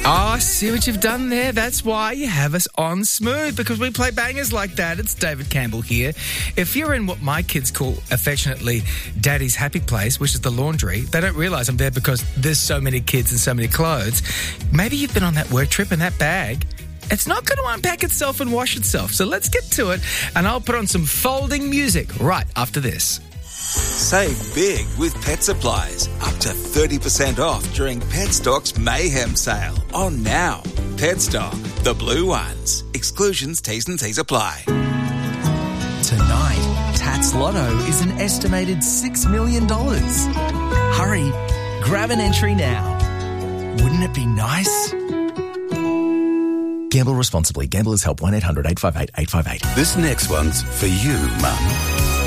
Oh, I see what you've done there. That's why you have us on Smooth, because we play bangers like that. It's David Campbell here. If you're in what my kids call affectionately Daddy's happy place, which is the laundry, they don't realise I'm there because there's so many kids and so many clothes. Maybe you've been on that work trip and that bag, it's not going to unpack itself and wash itself. So let's get to it, and I'll put on some folding music right after this. Save big with Pet Supplies. Up to 30% off during Petstock's Mayhem sale. On now. Petstock, the blue ones. Exclusions, T's and C's apply. Tonight, Tats Lotto is an estimated $6 million. Hurry, grab an entry now. Wouldn't it be nice? Gamble responsibly. Gamblers Help 1-800-858-858. This next one's for you, Mum.